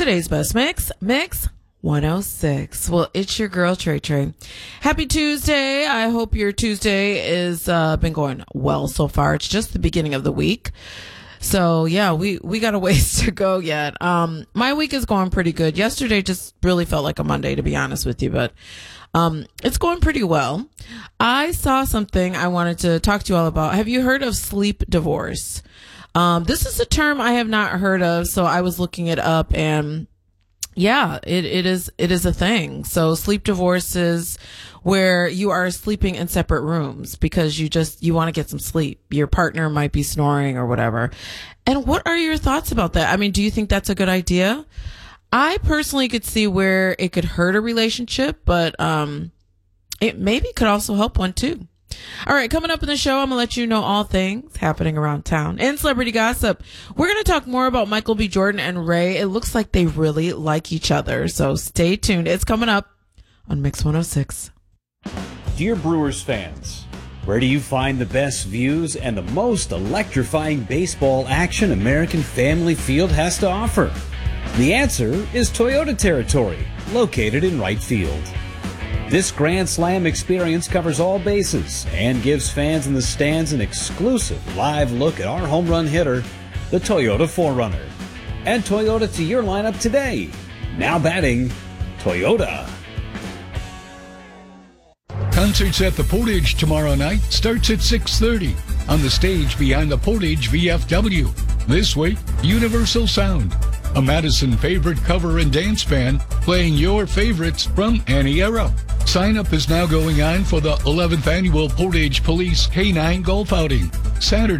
Today's best mix 106. Well, it's your girl, Trey Trey. Happy Tuesday. I hope your Tuesday is been going well so far. It's just the beginning of the week. So yeah, we got a ways to go yet. My week is going pretty good. Yesterday just really felt like a Monday, to be honest with you, but it's going pretty well. I saw something I wanted to talk to you all about. Have you heard of sleep divorce? This is a term I have not heard of, so I was looking it up, and yeah, it is a thing. So sleep divorce is where you are sleeping in separate rooms because you want to get some sleep. Your partner might be snoring or whatever. And what are your thoughts about that? I mean, do you think that's a good idea? I personally could see where it could hurt a relationship, but it maybe could also help one too. All right, coming up in the show, I'm going to let you know all things happening around town and celebrity gossip. We're going to talk more about Michael B. Jordan and Ray. It looks like they really like each other, so stay tuned. It's coming up on Mix 106. Dear Brewers fans, where do you find the best views and the most electrifying baseball action American Family Field has to offer? The answer is Toyota Territory, located in right field. This Grand Slam experience covers all bases and gives fans in the stands an exclusive live look at our home run hitter, the Toyota 4Runner. Add Toyota to your lineup today. Now batting, Toyota. Concerts at the Portage tomorrow night starts at 6:30 on the stage behind the Portage VFW. This week, Universal Sound, a Madison favorite cover and dance band playing your favorites from any era. Sign up is now going on for the 11th annual Portage Police K9 Golf Outing, Saturday,